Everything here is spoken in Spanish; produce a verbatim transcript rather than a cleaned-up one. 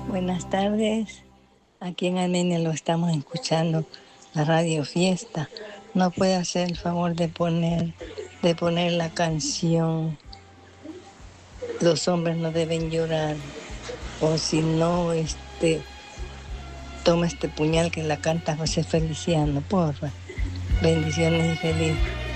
Buenas tardes. Aquí en Armenia lo estamos escuchando, la radio Fiesta. ¿No puede hacer el favor de poner, de poner la canción Los hombres no deben llorar? O si no, este, toma este puñal que la canta José Feliciano, porfa. Bendiciones y feliz.